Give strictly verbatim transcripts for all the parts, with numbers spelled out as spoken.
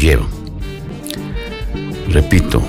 conllevan. Repito,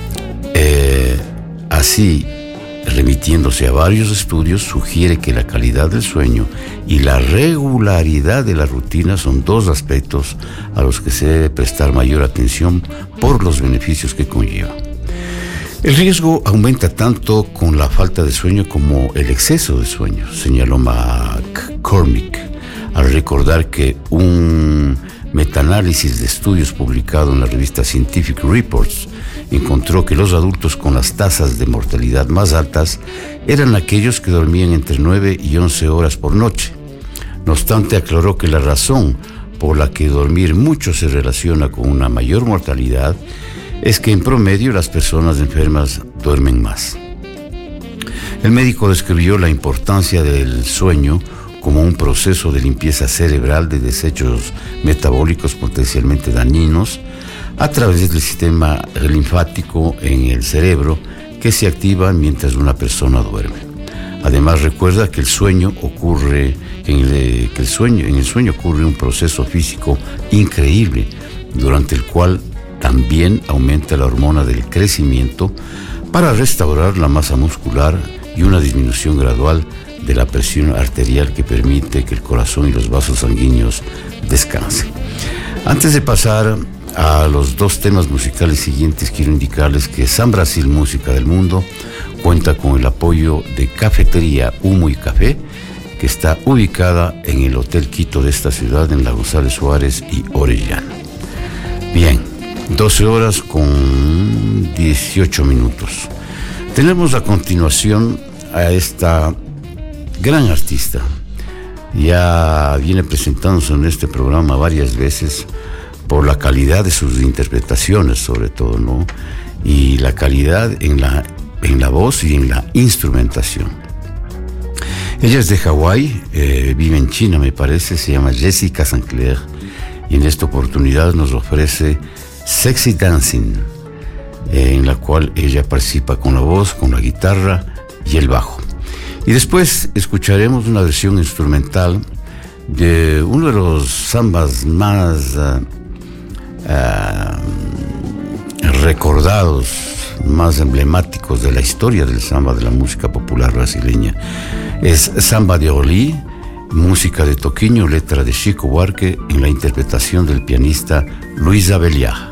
eh, así, remitiéndose a varios estudios, sugiere que la calidad del sueño y la regularidad de la rutina son dos aspectos a los que se debe prestar mayor atención por los beneficios que conlleva. El riesgo aumenta tanto con la falta de sueño como el exceso de sueño, señaló McCormick, al recordar que un metaanálisis de estudios publicado en la revista Scientific Reports encontró que los adultos con las tasas de mortalidad más altas eran aquellos que dormían entre nueve y once horas por noche. No obstante, aclaró que la razón por la que dormir mucho se relaciona con una mayor mortalidad es que en promedio las personas enfermas duermen más. El médico describió la importancia del sueño como un proceso de limpieza cerebral de desechos metabólicos potencialmente dañinos a través del sistema linfático en el cerebro que se activa mientras una persona duerme. Además, recuerda que el sueño ocurre en el, que el sueño, en el sueño ocurre un proceso físico increíble durante el cual también aumenta la hormona del crecimiento para restaurar la masa muscular y una disminución gradual de la presión arterial que permite que el corazón y los vasos sanguíneos descansen. Antes de pasar a los dos temas musicales siguientes, quiero indicarles que San Brasil Música del Mundo cuenta con el apoyo de Cafetería Humo y Café, que está ubicada en el Hotel Quito de esta ciudad, en la González Suárez y Orellana. Bien, doce horas con dieciocho minutos. Tenemos a continuación a esta gran artista. Ya viene presentándose en este programa varias veces por la calidad de sus interpretaciones, sobre todo, ¿no? Y la calidad en la, en la voz y en la instrumentación. Ella es de Hawái, eh, vive en China, me parece, se llama Jessica Saint-Clair, y en esta oportunidad nos ofrece Sexy Dancing, eh, en la cual ella participa con la voz, con la guitarra y el bajo. Y después escucharemos una versión instrumental de uno de los sambas más uh, uh, recordados, más emblemáticos de la historia del samba, de la música popular brasileña. Es Samba de Oli, música de Toquinho, letra de Chico Buarque, en la interpretación del pianista Luis Abeliá.